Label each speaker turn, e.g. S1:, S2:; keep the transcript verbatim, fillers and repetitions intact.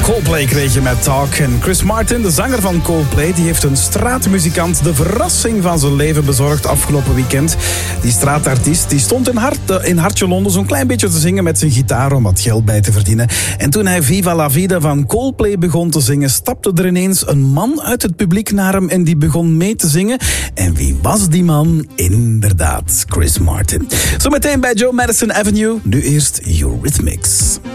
S1: Coldplay kreeg je met Talk. En Chris Martin, de zanger van Coldplay, die heeft een straatmuzikant de verrassing van zijn leven bezorgd afgelopen weekend. Die straatartiest die stond in, hart, in Hartje Londen zo'n klein beetje te zingen met zijn gitaar om wat geld bij te verdienen. En toen hij Viva la Vida van Coldplay begon te zingen, stapte er ineens een man uit het publiek naar hem en die begon mee te zingen. En wie was die man? Inderdaad, Chris Martin. Zometeen bij Joe Madison Avenue. Nu eerst Eurythmics.